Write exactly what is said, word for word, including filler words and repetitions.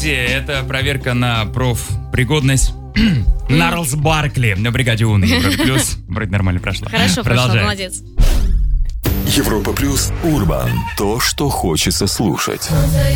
Третье — это проверка на профпригодность. Нарлс Баркли на бригаде У на Европе Плюс. Вроде нормально прошло. Хорошо прошло, молодец. Европа Плюс Урбан. То, что хочется слушать.